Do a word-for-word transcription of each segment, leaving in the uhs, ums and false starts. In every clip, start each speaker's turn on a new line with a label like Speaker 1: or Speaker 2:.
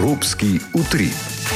Speaker 1: Evropski utrip.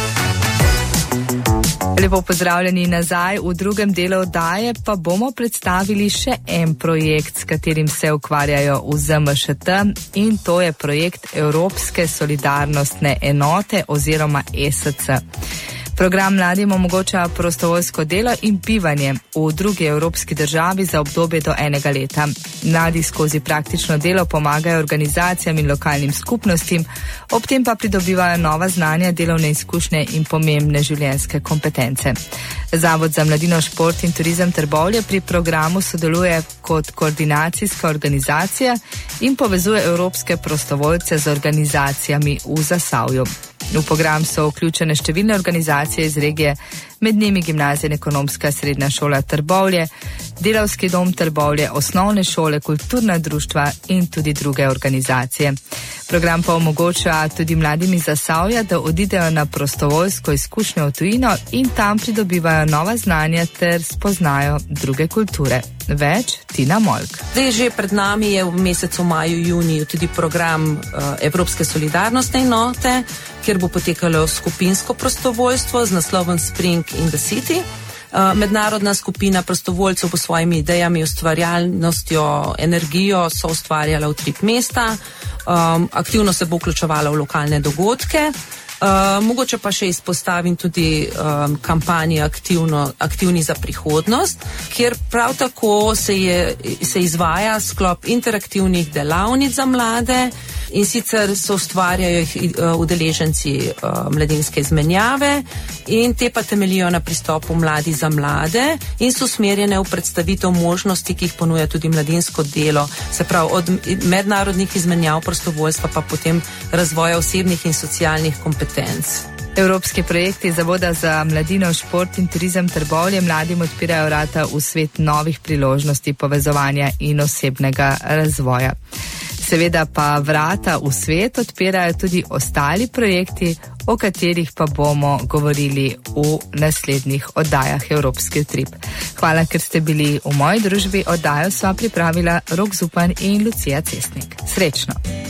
Speaker 2: Lepo pozdravljeni nazaj. V drugem delu oddaje pa bomo predstavili še en projekt, s katerim se ukvarjajo v Z M Š T, in to je projekt Evropske solidarnostne enote oziroma E S C. Program mladim omogoča prostovoljsko delo in bivanje v drugi evropski državi za obdobje do enega leta. Mladi skozi praktično delo pomagajo organizacijam in lokalnim skupnostim, ob tem pa pridobivajo nova znanja, delovne izkušnje in pomembne življenjske kompetence. Zavod za mladino, šport in turizem Trbovlje pri programu sodeluje kot koordinacijska organizacija in povezuje evropske prostovoljce z organizacijami v Zasavju. V program so vključene številne organizacije iz regije, med njimi Gimnazija in ekonomska srednja šola Trbovlje, Delavski dom Trbovlje, osnovne šole, kulturna društva in tudi druge organizacije. Program pa omogoča tudi mladim iz Zasavja, da odidejo na prostovoljsko izkušnjo v tujino in tam pridobivajo nova znanja ter spoznajo druge kulture. Več Tina Molk.
Speaker 3: Zdaj že pred nami je v mesecu maju, juniju tudi program uh, Evropske solidarnostne enote, kjer bo potekalo skupinsko prostovoljstvo z naslovom Spring in the City. Uh, mednarodna skupina prostovoljcev po svojimi idejami, ustvarjalnostjo, energijo so ustvarjala utrip mesta, um, aktivno se bo vključevala v lokalne dogodke. Uh, mogoče pa še izpostavim tudi um, kampanji aktivno, aktivni za prihodnost, kjer prav tako se, je, se izvaja sklop interaktivnih delavnic za mlade in sicer se ustvarjajo uh, udeleženci uh, mladinske izmenjave in te pa temeljijo na pristopu Mladi za mlade in so usmerjene v predstavitev možnosti, ki jih ponuja tudi mladinsko delo, se pravi od mednarodnih izmenjav prostovoljstva pa potem razvoja osebnih in socialnih kompetenc.
Speaker 2: Evropski projekti Zavoda za mladino, šport in turizem Trbovlje mladim odpirajo vrata v svet novih priložnosti povezovanja in osebnega razvoja. Seveda pa vrata v svet odpirajo tudi ostali projekti, o katerih pa bomo govorili v naslednjih oddajah Evropski utrip. Hvala, ker ste bili v moji družbi. Oddajo sva pripravila Rok Zupan in Lucija Cestnik. Srečno!